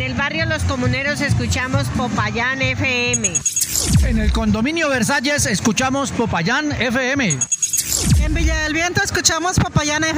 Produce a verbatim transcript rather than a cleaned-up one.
el barrio Los Comuneros escuchamos Popayán F M. En el condominio Versalles escuchamos Popayán F M. En Villa del Viento escuchamos Popayán F M.